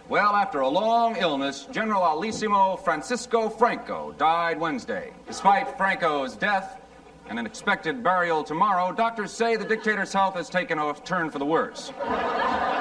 Well, after a long illness, General Alissimo Francisco Franco died Wednesday. Despite Franco's death and an expected burial tomorrow, doctors say the dictator's health has taken a turn for the worse.